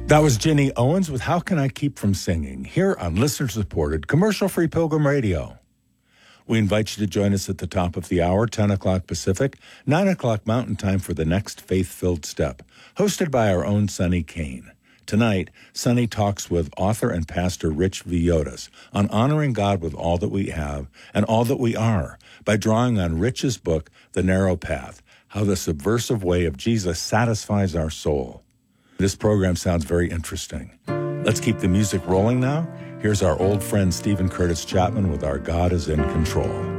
That was Jenny Owens with How Can I Keep From Singing, here on listener-supported, commercial-free Pilgrim Radio. We invite you to join us at the top of the hour, 10 o'clock Pacific, 9 o'clock Mountain Time for the next Faith-Filled Step, hosted by our own Sonny Kane. Tonight, Sonny talks with author and pastor Rich Villodas on honoring God with all that we have and all that we are by drawing on Rich's book, The Narrow Path, How the Subversive Way of Jesus Satisfies Our Soul. This program sounds very interesting. Let's keep the music rolling now. Here's our old friend Stephen Curtis Chapman with Our God is in Control.